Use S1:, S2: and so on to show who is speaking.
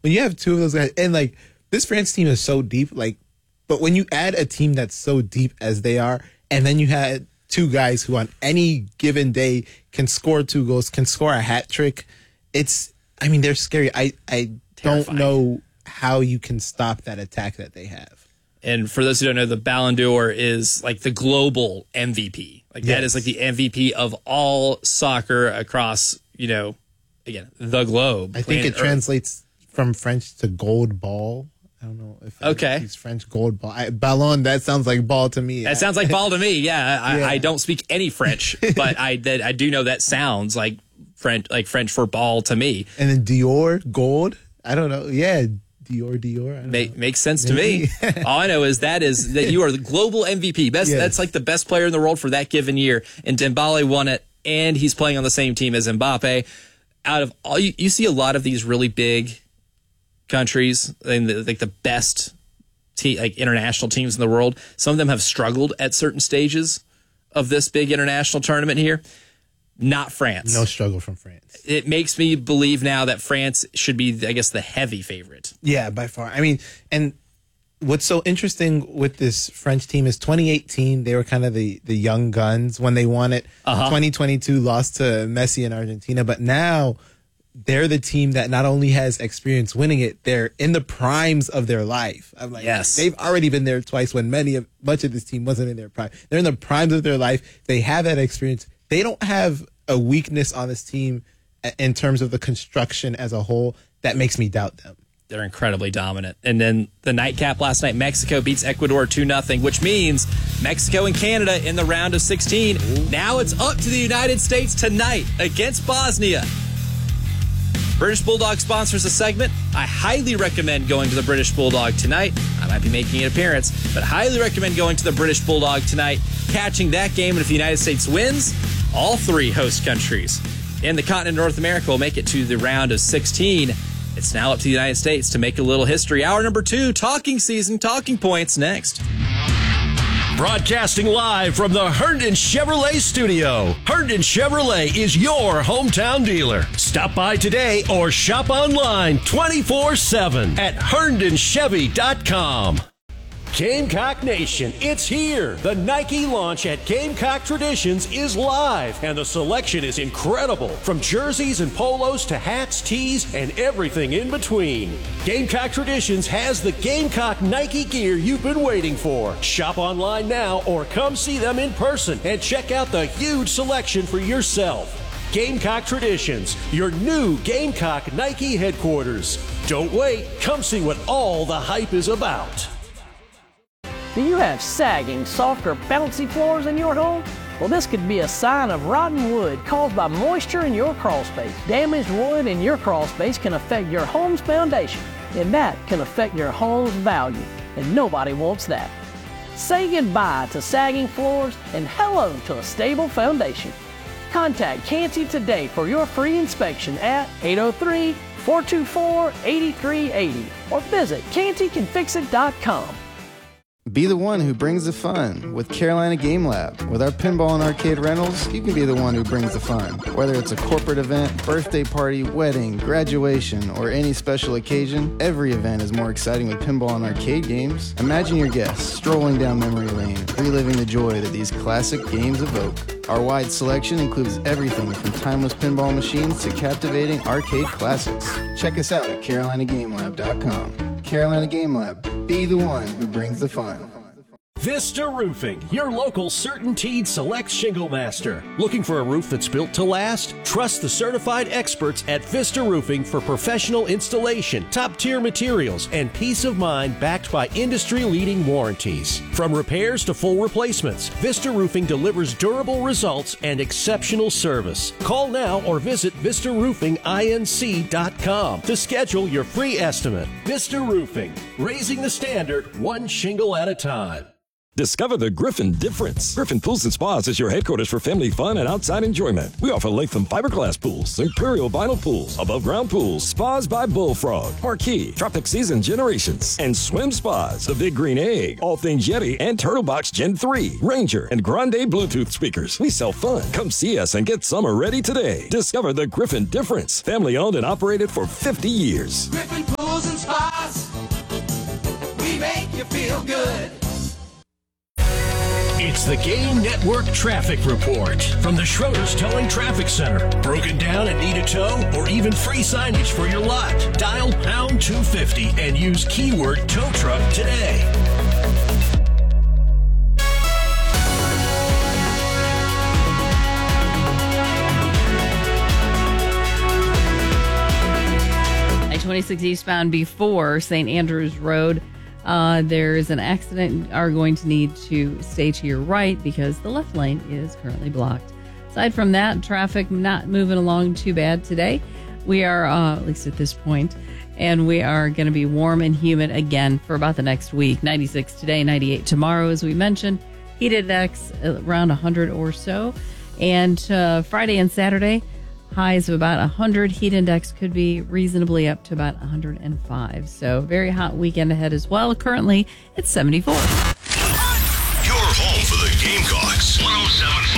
S1: when you have two of those guys, and like this France team is so deep, like, but when you add a team that's so deep as they are, and then you had two guys who on any given day can score 2 goals, can score a hat trick, they're scary. I don't know how you can stop that attack that they have.
S2: And for those who don't know, the Ballon d'Or is like the global MVP. Like that is like the MVP of all soccer across, again, the globe.
S1: I think it translates from French to gold ball. I don't know if it's French gold ball. Ballon, that sounds like ball to me.
S2: That sounds like ball to me. Yeah, I don't speak any French, but I do know that sounds like French for ball to me.
S1: And then Dior, gold. I don't know. Yeah, Dior.
S2: Makes sense to me. All I know is that you are the global MVP. That's like the best player in the world for that given year. And Dembele won it, and he's playing on the same team as Mbappe. Out of all, you see a lot of these really big countries, and like the best international teams in the world. Some of them have struggled at certain stages of this big international tournament here. Not France.
S1: No struggle from France.
S2: It makes me believe now that France should be, I guess, the heavy favorite.
S1: Yeah, by far. I mean, and what's so interesting with this French team is 2018, they were kind of the young guns when they won it. 2022 lost to Messi in Argentina, but now they're the team that not only has experience winning it, they're in the primes of their life. I'm like,
S2: yes,
S1: they've already been there twice when much of this team wasn't in their prime. They're in the primes of their life. They have that experience. They don't have a weakness on this team in terms of the construction as a whole that makes me doubt them.
S2: They're incredibly dominant. And then the nightcap last night, Mexico beats Ecuador 2-0, which means Mexico and Canada in the round of 16. Ooh. Now it's up to the United States tonight against Bosnia. British Bulldog sponsors the segment. I highly recommend going to the British Bulldog tonight. I might be making an appearance, but highly recommend going to the British Bulldog tonight, catching that game. And if the United States wins, all 3 host countries in the continent of North America will make it to the round of 16. It's now up to the United States to make a little history. Hour number 2, talking season, talking points next.
S3: Broadcasting live from the Herndon Chevrolet studio. Herndon Chevrolet is your hometown dealer. Stop by today or shop online 24/7 at herndonchevy.com. Gamecock Nation, it's here. The Nike launch at Gamecock Traditions is live, and the selection is incredible. From jerseys and polos to hats, tees, and everything in between. Gamecock Traditions has the Gamecock Nike gear you've been waiting for. Shop online now or come see them in person and check out the huge selection for yourself. Gamecock Traditions, your new Gamecock Nike headquarters. Don't wait. Come see what all the hype is about.
S4: Do you have sagging, soft, or bouncy floors in your home? Well, this could be a sign of rotten wood caused by moisture in your crawl space. Damaged wood in your crawl space can affect your home's foundation, and that can affect your home's value, and nobody wants that. Say goodbye to sagging floors and hello to a stable foundation. Contact Canty today for your free inspection at 803-424-8380 or visit cantycanfixit.com.
S5: Be the one who brings the fun with Carolina Game Lab. With our pinball and arcade rentals, you can be the one who brings the fun. Whether it's a corporate event, birthday party, wedding, graduation, or any special occasion, every event is more exciting with pinball and arcade games. Imagine your guests strolling down memory lane, reliving the joy that these classic games evoke. Our wide selection includes everything from timeless pinball machines to captivating arcade classics. Check us out at CarolinaGameLab.com. Carolina Game Lab. Be the one who brings the fun.
S3: Vista Roofing, your local CertainTeed Select Shingle Master. Looking for a roof that's built to last? Trust the certified experts at Vista Roofing for professional installation, top-tier materials, and peace of mind backed by industry-leading warranties. From repairs to full replacements, Vista Roofing delivers durable results and exceptional service. Call now or visit VistaRoofingINC.com to schedule your free estimate. Vista Roofing, raising the standard one shingle at a time.
S6: Discover the Griffin difference. Griffin Pools and Spas is your headquarters for family fun and outside enjoyment. We offer Latham fiberglass pools, Imperial vinyl pools, above ground pools, spas by Bullfrog, Marquee, Tropic Season Generations, and swim spas. The Big Green Egg, all things Yeti, and Turtle Box Gen 3, Ranger, and Grande Bluetooth speakers. We sell fun. Come see us and get summer ready today. Discover the Griffin difference. Family owned and operated for 50 years.
S7: Griffin Pools feel good.
S3: It's the Game Network Traffic Report from the Schroeder's Towing Traffic Center. Broken down and need a tow or even free signage for your lot? Dial pound 250 and use keyword tow truck today.
S8: I-26 eastbound before St. Andrews Road. There's an accident. Are going to need to stay to your right because the left lane is currently blocked. Aside from that, traffic not moving along too bad today. We are, at least at this point, and we are going to be warm and humid again for about the next week. 96 today, 98 tomorrow, as we mentioned. Heat index around 100 or so. And Friday and Saturday, highs of about 100. Heat index could be reasonably up to about 105. So very hot weekend ahead as well. Currently, it's 74.
S9: Your home for the Gamecocks. 107.5